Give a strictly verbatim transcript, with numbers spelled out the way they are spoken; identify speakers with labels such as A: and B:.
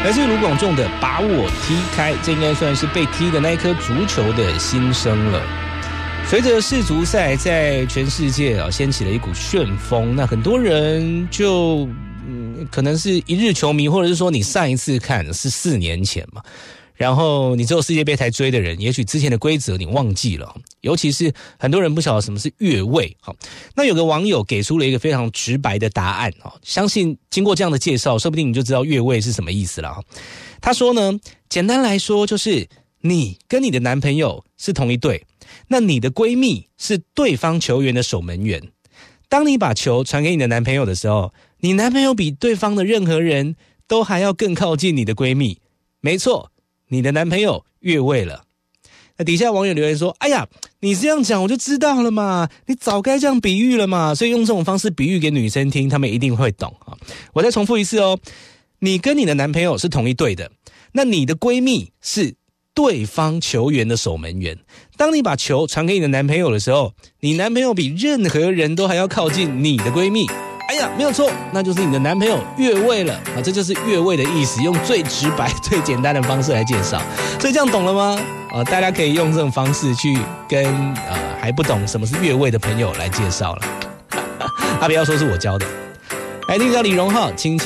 A: 来自卢广仲的《把我踢开》，这应该算是被踢的那一颗足球的心声了。随着世足赛在全世界啊掀起了一股旋风，那很多人就嗯可能是一日球迷，或者是说你上一次看是四年前嘛。然后你只有世界杯才追的人，也许之前的规则你忘记了，尤其是很多人不晓得什么是越位。那有个网友给出了一个非常直白的答案，相信经过这样的介绍，说不定你就知道越位是什么意思了。他说呢，简单来说就是你跟你的男朋友是同一队，那你的闺蜜是对方球员的守门员。当你把球传给你的男朋友的时候，你男朋友比对方的任何人都还要更靠近你的闺蜜。没错，你的男朋友越位了。那底下网友留言说，哎呀，你这样讲我就知道了嘛，你早该这样比喻了嘛。所以用这种方式比喻给女生听，她们一定会懂。我再重复一次哦，你跟你的男朋友是同一队的，那你的闺蜜是对方球员的守门员。当你把球传给你的男朋友的时候，你男朋友比任何人都还要靠近你的闺蜜。哎呀，没有错，那就是你的男朋友越位了啊！这就是越位的意思，用最直白、最简单的方式来介绍。所以这样懂了吗？啊，大家可以用这种方式去跟呃还不懂什么是越位的朋友来介绍了。啊，不要说是我教的。来听一下李荣浩《轻轻》。